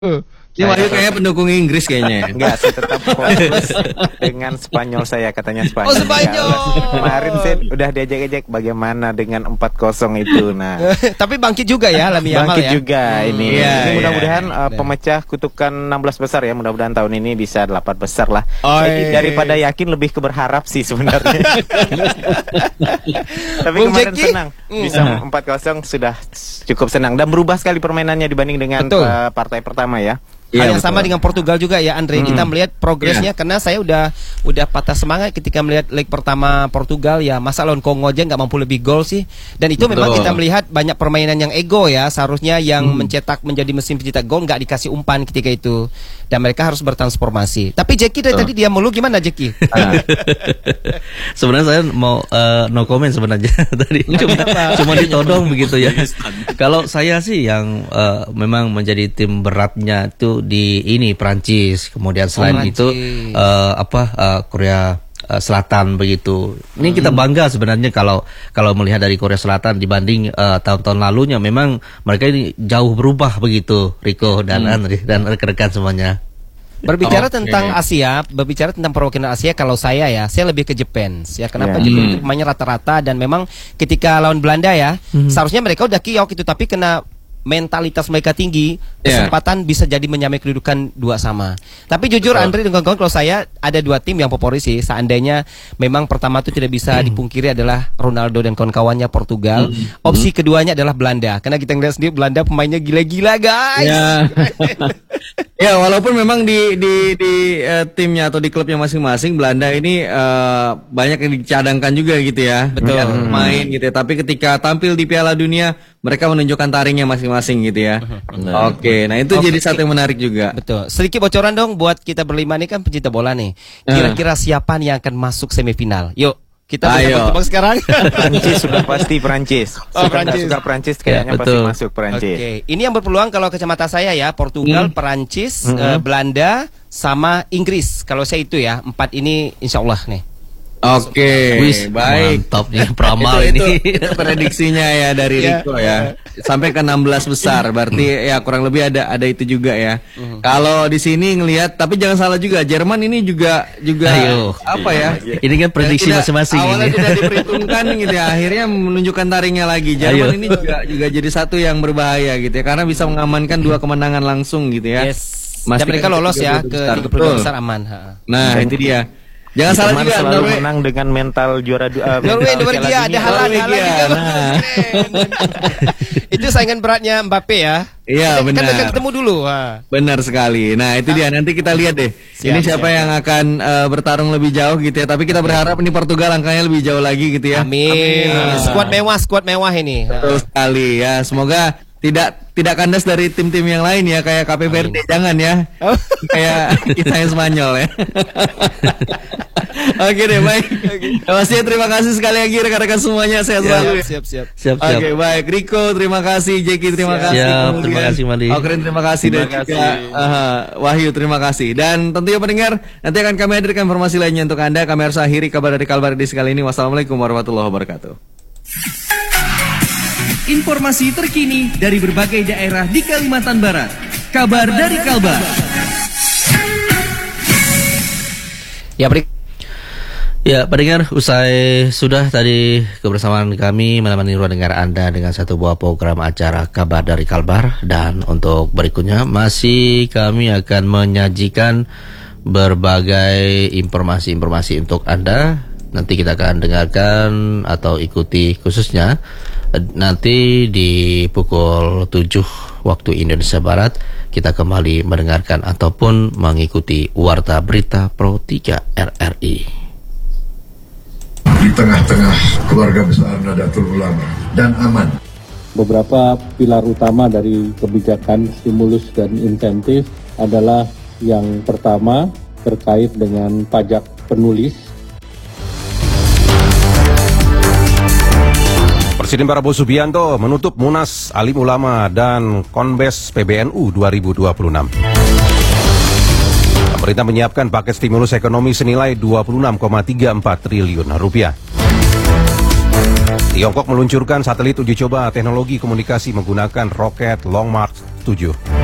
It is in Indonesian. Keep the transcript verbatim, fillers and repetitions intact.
Ini Wahyu kayaknya pendukung Inggris kayaknya. Enggak, saya tetap fokus dengan Spanyol saya, katanya Spanyol. Oh, Spanyol. Kemarin saya udah diajak-ajak bagaimana dengan empat kosong itu. Nah, tapi bangkit juga ya Lamine Yamal bangkit ya. juga ini. Iya, ini iya. mudah-mudahan uh, pemecah kutukan enam belas besar ya. Mudah-mudahan tahun ini bisa delapan besar lah. Oh, Jadi iya. daripada yakin lebih ke berharap sih sebenarnya. Tapi Bung kemarin Jeki? senang Hmm. bisa empat kosong, sudah cukup senang dan berubah sekali permainannya dibanding dengan Betul. uh, partai pertama ya. Hal Iya, yang sama betul. dengan Portugal juga ya Andre. Hmm. Kita melihat progresnya karena saya udah udah patah semangat ketika melihat leg pertama Portugal ya, masa lawan Kongo aja nggak mampu lebih gol sih. Dan itu memang Betul. kita melihat banyak permainan yang ego ya. Seharusnya yang mencetak menjadi mesin pencetak gol nggak dikasih umpan ketika itu. Dan mereka harus bertransformasi. Tapi Jeki dari tadi dia mulu gimana Jeki? Sebenarnya saya mau uh, no comment sebenarnya tadi cuma cuma ditodong begitu ya. Kalau saya sih yang uh, memang menjadi tim beratnya itu di ini Prancis, kemudian selain Prancis. itu uh, apa uh, Korea uh, Selatan begitu. Ini kita bangga sebenarnya kalau kalau melihat dari Korea Selatan dibanding uh, tahun-tahun lalunya, memang mereka ini jauh berubah begitu, Rico dan Andri dan rekan-rekan semuanya. Berbicara Oke. tentang Asia, berbicara tentang perwakilan Asia, kalau saya ya, saya lebih ke Jepang. Ya, kenapa Ya. Jepang Hmm. itu pemainnya rata-rata dan memang ketika lawan Belanda ya, seharusnya mereka udah kiok itu, tapi kena mentalitas mereka tinggi, Ya. kesempatan bisa jadi menyamai kedudukan dua sama. Tapi jujur Betul. Andre dan kawan-kawan, kalau saya ada dua tim yang favorit sih. Seandainya memang pertama itu tidak bisa dipungkiri adalah Ronaldo dan kawan-kawannya Portugal. Opsi keduanya adalah Belanda, karena kita ngeliat sendiri Belanda pemainnya gila-gila guys. Ya. Ya, walaupun memang di di di eh, timnya atau di klubnya masing-masing Belanda ini eh, banyak yang dicadangkan juga gitu ya. Betul. Biar main gitu ya. Tapi ketika tampil di Piala Dunia mereka menunjukkan taringnya masing-masing gitu ya. Oke, nah itu Oke. jadi satu yang menarik juga. Betul. Sedikit bocoran dong buat kita berlima nih kan pencinta bola nih. Kira-kira siapa nih yang akan masuk semifinal? Yuk, kita Ayo. bertebak sekarang. Prancis sudah pasti Prancis. Oh, Suka nggak Prancis. suka Prancis kayaknya Ya, pasti betul. masuk Prancis. Oke, ini yang berpeluang kalau kacamata saya ya, Portugal, Perancis, eh, Belanda, sama Inggris. Kalau saya itu ya, empat ini insya Allah nih. Oke, Wis, baik. mantap nih peramal itu, ini. itu prediksinya ya dari Ya. Rico ya. Sampai ke enam belas besar, berarti ya kurang lebih ada ada itu juga ya. Kalau di sini ngelihat, tapi jangan salah juga, Jerman ini juga juga Ayo. apa ya? Ini kan prediksi Tidak- masing-masing awalnya ini. tidak diperhitungkan gitu ya, akhirnya menunjukkan taringnya lagi. Jerman Ayo. ini juga juga jadi satu yang berbahaya gitu ya, karena bisa mengamankan dua kemenangan langsung gitu ya. Yes. Dan Memastikan mereka lolos ya tiga puluh ke besar. tiga puluh Betul. besar aman. Ha. Nah, itu dia. Jangan salah Jerman juga, selalu Norway. menang dengan mental juara du- uh, Norway, mental Norwegia, Piala ada Dunia. Haaland, Norwegia, Haaland juga. nah. Keren. Itu saingan beratnya Mbappe ya. Iya, Kan- benar. Kan akan ketemu dulu. Ha. Benar sekali. Nah, itu dia. Nanti kita lihat deh. Siap, ini siapa siap. yang akan eh, bertarung lebih jauh gitu ya. Tapi kita berharap ini Portugal angkanya lebih jauh lagi gitu ya. Amin. Skuad mewah, skuad mewah ini. Ha. Betul sekali ya. Semoga tidak tidak kandas dari tim-tim yang lain ya, kayak K P Verde, jangan ya. Oh. Kayak kita yang Spanyol ya. Oke deh, baik. Masih terima kasih sekali lagi rekan-rekan semuanya. Sehat selalu. ya. Siap, siap. Siap, siap. Oke, baik. Rico, terima kasih. Jeki, terima Siap. kasih. Siap, Kemudian terima kasih, Mali. Okren, terima kasih. Terima Dan kasih. juga uh, Wahyu, terima kasih. Dan tentunya pendengar, nanti akan kami hadirkan informasi lainnya untuk Anda. Kami harus akhiri kabar dari Kalbar di sekali ini. Wassalamualaikum warahmatullahi wabarakatuh. Informasi terkini dari berbagai daerah di Kalimantan Barat. Kabar dari Kalbar. Ya, beri Ya, pendengar, usai sudah tadi kebersamaan kami menemani ruang dengar Anda dengan satu buah program acara Kabar dari Kalbar. Dan untuk berikutnya masih kami akan menyajikan berbagai informasi-informasi untuk Anda. Nanti kita akan dengarkan atau ikuti khususnya eh, nanti di pukul tujuh waktu Indonesia Barat kita kembali mendengarkan ataupun mengikuti Warta Berita Pro tiga R R I. Di tengah-tengah keluarga besar Nahdlatul Ulama dan aman. Beberapa pilar utama dari kebijakan stimulus dan insentif adalah yang pertama terkait dengan pajak penulis. Presiden Prabowo Subianto menutup Munas Alim Ulama dan Konbes P B N U dua ribu dua puluh enam. Pemerintah menyiapkan paket stimulus ekonomi senilai dua puluh enam koma tiga empat triliun rupiah. Tiongkok meluncurkan satelit uji coba teknologi komunikasi menggunakan roket Long March tujuh.